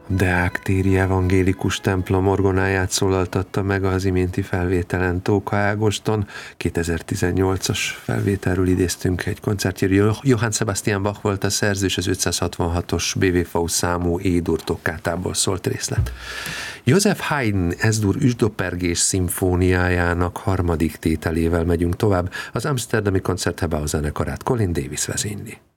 Deák téri evangélikus templom orgonáját szólaltatta meg az iménti felvételen Tóka Ágoston. 2018-as felvételről idéztünk egy koncertjéről. Johann Sebastian Bach volt a szerző, és az 566-os BWV számú E-dur tokkátából szólt részlet. József Haydn Es-dur üsdopergés szimfóniájának harmadik tételével megyünk tovább. Az amsterdami Konzertgebouw zenekarát Colin Davis vezényli.